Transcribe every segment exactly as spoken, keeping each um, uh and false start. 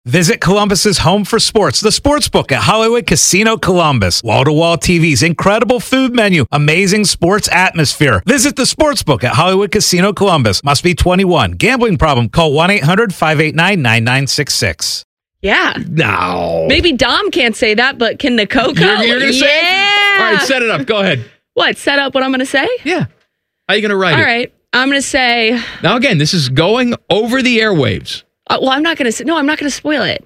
Visit Columbus's home for sports, the Sportsbook at Hollywood Casino Columbus. Wall-to-wall T Vs, incredible food menu, amazing sports atmosphere. Visit the Sportsbook at Hollywood Casino Columbus. Must be twenty-one. Gambling problem? Call one eight hundred five eight nine nine nine six six. Yeah. No. Maybe Dom can't say that, but can the Coco? You're, you're going to yeah. say it? All right, set it up. Go ahead. What? Set up what I'm going to say? Yeah. How are you going to write All it? All right. I'm going to say... Now, again, this is going over the airwaves. Uh, well, I'm not going to say... No, I'm not going to spoil it.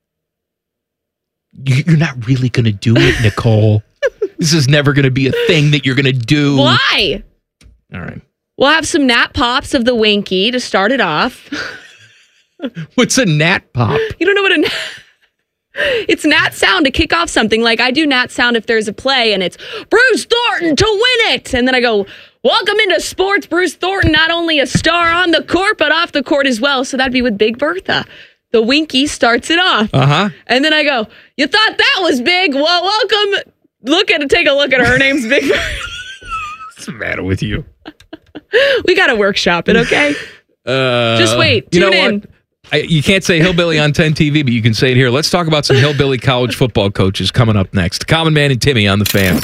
You're not really going to do it, Nicole. This is never going to be a thing that you're going to do. Why? All right. We'll have some Nat Pops of the Winky to start it off. What's a Nat Pop? You don't know what a Nat... It's Nat sound to kick off something. Like I do Nat sound if there's a play and it's Bruce Thornton to win it. And then I go, welcome into sports. Bruce Thornton, not only a star on the court, but off the court as well. So that'd be with Big Bertha. The Winky starts it off. Uh-huh. And then I go, you thought that was big? Well, welcome. Look at Take a look at her. Her name's Big Bertha. What's the matter with you? We got to workshop it, okay? Uh, Just wait. Tune you know in. What? I, you can't say hillbilly on ten T V, but you can say it here. Let's talk about some hillbilly college football coaches coming up next. Common Man and Timmy on the Fan.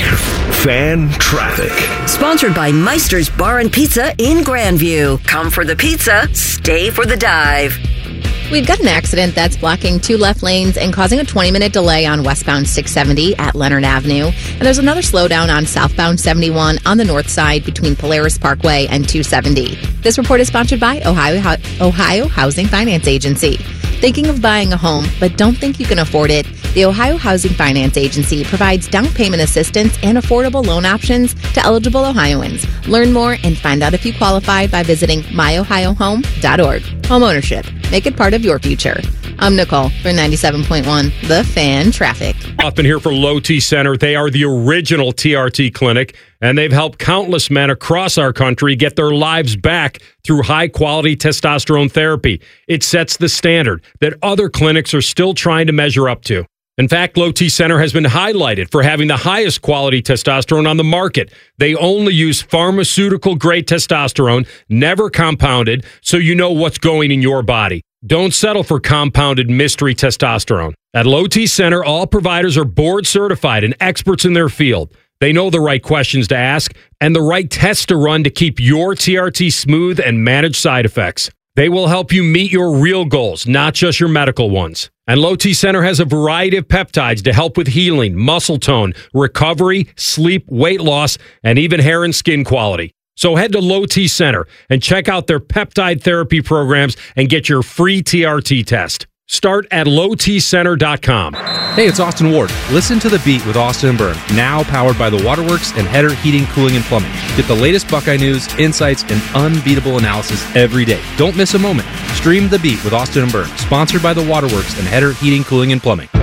Fan Traffic. Sponsored by Meister's Bar and Pizza in Grandview. Come for the pizza, stay for the dive. We've got an accident that's blocking two left lanes and causing a twenty-minute delay on westbound six seventy at Leonard Avenue. And there's another slowdown on southbound seventy-one on the north side between Polaris Parkway and two seventy. This report is sponsored by Ohio, Ohio Housing Finance Agency. Thinking of buying a home, but don't think you can afford it? The Ohio Housing Finance Agency provides down payment assistance and affordable loan options to eligible Ohioans. Learn more and find out if you qualify by visiting my ohio home dot org. Homeownership. Make it part of your future. I'm Nicole for ninety-seven point one, The Fan Traffic. Hoffman here for Low T Center. They are the original T R T clinic, and they've helped countless men across our country get their lives back through high-quality testosterone therapy. It sets the standard that other clinics are still trying to measure up to. In fact, Low T Center has been highlighted for having the highest quality testosterone on the market. They only use pharmaceutical-grade testosterone, never compounded, so you know what's going in your body. Don't settle for compounded mystery testosterone. At Low T Center, all providers are board certified and experts in their field. They know the right questions to ask and the right tests to run to keep your T R T smooth and manage side effects. They will help you meet your real goals, not just your medical ones. And Low T Center has a variety of peptides to help with healing, muscle tone, recovery, sleep, weight loss, and even hair and skin quality. So head to Low T Center and check out their peptide therapy programs and get your free T R T test. Start at low t center dot com. Hey, it's Austin Ward. Listen to The Beat with Austin and Byrne, now powered by the Waterworks and Header Heating, Cooling, and Plumbing. Get the latest Buckeye news, insights, and unbeatable analysis every day. Don't miss a moment. Stream The Beat with Austin and Byrne, sponsored by the Waterworks and Header Heating, Cooling, and Plumbing.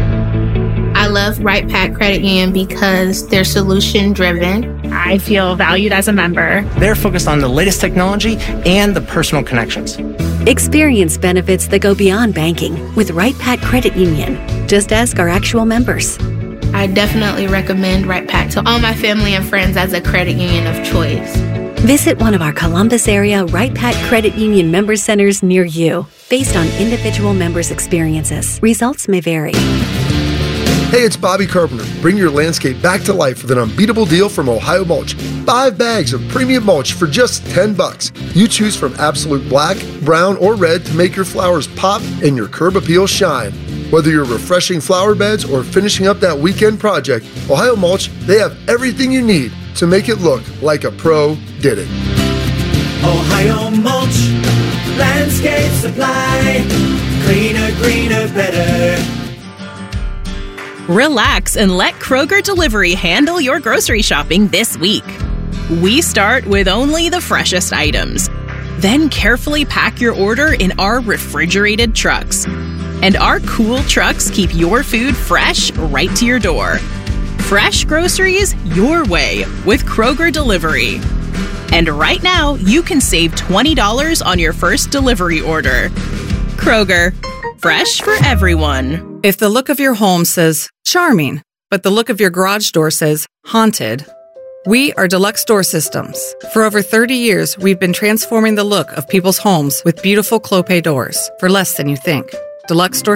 I love Right Pack Credit Union because they're solution driven. I feel valued as a member. They're focused on the latest technology and the personal connections. Experience benefits that go beyond banking with Right Pack Credit Union. Just ask our actual members. I definitely recommend Right Pack to all my family and friends as a credit union of choice. Visit one of our Columbus area Right Pack Credit Union member centers near you. Based on individual members' experiences, results may vary. Hey, it's Bobby Carpenter. Bring your landscape back to life with an unbeatable deal from Ohio Mulch. Five bags of premium mulch for just ten bucks. You choose from absolute black, brown, or red to make your flowers pop and your curb appeal shine. Whether you're refreshing flower beds or finishing up that weekend project, Ohio Mulch, they have everything you need to make it look like a pro did it. Ohio Mulch, landscape supply, cleaner, greener, better. Relax and let Kroger Delivery handle your grocery shopping this week. We start with only the freshest items. Then carefully pack your order in our refrigerated trucks. And our cool trucks keep your food fresh right to your door. Fresh groceries your way with Kroger Delivery. And right now, you can save twenty dollars on your first delivery order. Kroger, fresh for everyone. If the look of your home says charming, but the look of your garage door says haunted, we are Deluxe Door Systems. For over thirty years, we've been transforming the look of people's homes with beautiful Clopay doors for less than you think. Deluxe Door